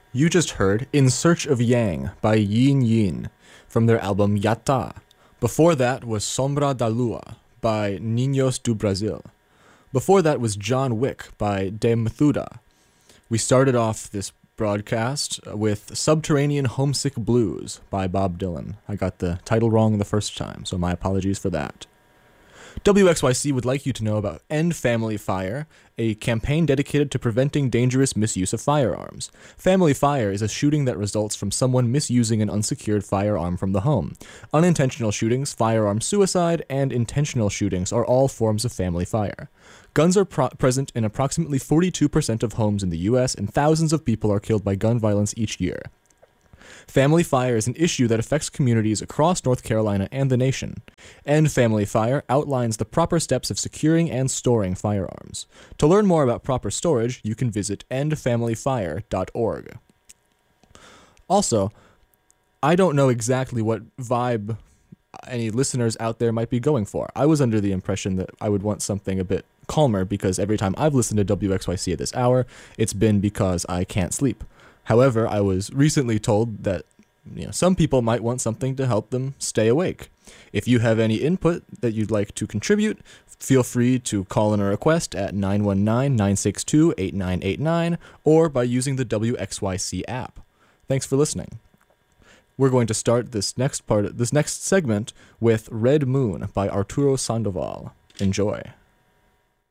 You just heard In Search of Yang by Yin Yin from their album Yata. Before that was Sombra da Lua by Niños do Brasil. Before that was John Wick by De Methuda. We started off this broadcast with Subterranean Homesick Blues by Bob Dylan. I got the title wrong the first time, so my apologies for that. WXYC would like you to know about End Family Fire, a campaign dedicated to preventing dangerous misuse of firearms. Family Fire is a shooting that results from someone misusing an unsecured firearm from the home. Unintentional shootings, firearm suicide, and intentional shootings are all forms of family fire. Guns are present in approximately 42% of homes in the U.S., and thousands of people are killed by gun violence each year. Family fire is an issue that affects communities across North Carolina and the nation. End Family Fire outlines the proper steps of securing and storing firearms. To learn more about proper storage, you can visit endfamilyfire.org. Also, I don't know exactly what vibe any listeners out there might be going for. I was under the impression that I would want something a bit calmer because every time I've listened to WXYC at this hour, it's been because I can't sleep. However, I was recently told that some people might want something to help them stay awake. If you have any input that you'd like to contribute, feel free to call in a request at 919-962-8989 or by using the WXYC app. Thanks for listening. We're going to start this next segment with Red Moon by Arturo Sandoval. Enjoy.